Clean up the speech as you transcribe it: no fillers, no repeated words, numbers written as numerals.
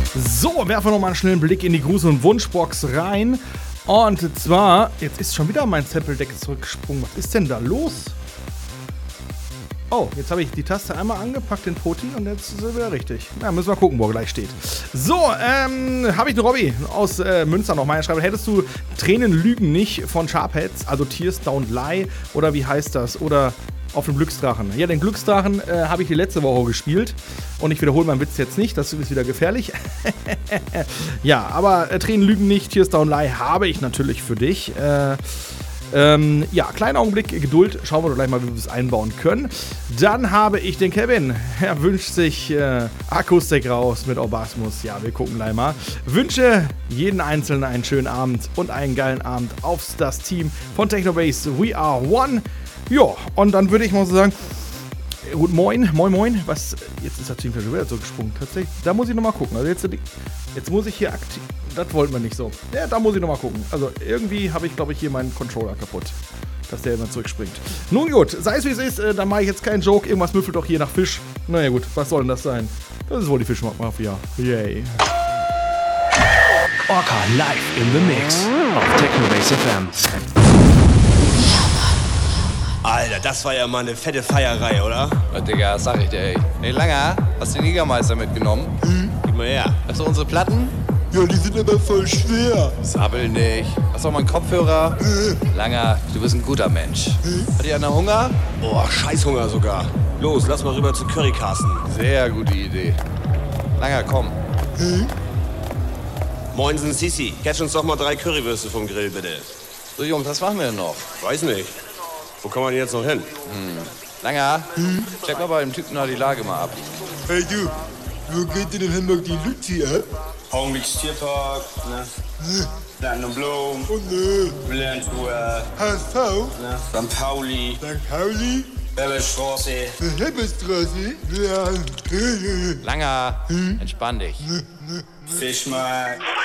So, werfen wir nochmal einen schnellen Blick in die Gruß- und Wunschbox rein. Und zwar, jetzt ist schon wieder mein Sample-Deck zurückgesprungen. Was ist denn da los? Oh, jetzt habe ich die Taste einmal angepackt, den Poti, und jetzt ist er wieder richtig. Na, müssen wir gucken, wo er gleich steht. So, habe ich einen Robby aus Münster noch mal. Er schreibt, hättest du Tränen lügen nicht von Sharpheads, also Tears Don't Lie, oder wie heißt das? Oder auf dem Glücksdrachen. Ja, den Glücksdrachen habe ich die letzte Woche gespielt. Und ich wiederhole meinen Witz jetzt nicht, das ist wieder gefährlich. Ja, aber Tränen lügen nicht, Tears Don't Lie habe ich natürlich für dich. Ja, kleinen Augenblick Geduld. Schauen wir doch gleich mal, wie wir es einbauen können. Dann habe ich den Kevin. Er wünscht sich Akustik raus mit Orgasmus. Ja, wir gucken gleich mal. Wünsche jeden Einzelnen einen schönen Abend und einen geilen Abend auf das Team von Technobase. We are one. Ja, und dann würde ich mal so sagen, gut, moin. Was, jetzt ist das Team schon wieder zurückgesprungen. Tatsächlich, da muss ich nochmal gucken. Also jetzt muss ich hier aktiv, das wollten wir nicht so. Ja, da muss ich nochmal gucken. Also irgendwie habe ich, glaube ich, hier meinen Controller kaputt, dass der immer zurückspringt. Nun gut, sei es wie es ist, dann mache ich jetzt keinen Joke. Irgendwas müffelt doch hier nach Fisch. Naja gut, was soll denn das sein? Das ist wohl die Fischmafia. Yay. Orca live in the mix auf Technobase FM. Alter, das war ja mal eine fette Feierei, oder? Ja, Digga, das sag ich dir, ey. Hey, Langer, hast du den Jägermeister mitgenommen? Gib mal her. Hast du unsere Platten? Ja, die sind aber voll schwer. Sabbel nicht. Hast du auch mal einen Kopfhörer? Langer, du bist ein guter Mensch. Hat ihr einer Hunger? Oh, Scheißhunger sogar. Los, lass mal rüber zu Currykasten. Sehr gute Idee. Langer, komm. Moinsen Sisi, catch uns doch mal 3 Currywürste vom Grill, bitte. So, Jungs, was machen wir denn noch? Weiß nicht. Wo kann man jetzt noch hin? Langer, check mal bei dem Typen da die Lage mal ab. Hey du, wo geht denn in Hamburg die Luzi ab? Augenblick Tierpark, ne? Platinum Blom, Oh ne, Brilliant Tour, HSV, ne? St. Pauli, St. Pauli, Bäbelstraße. Hebelstraße, ja. Langer, entspann dich. Fischmarkt,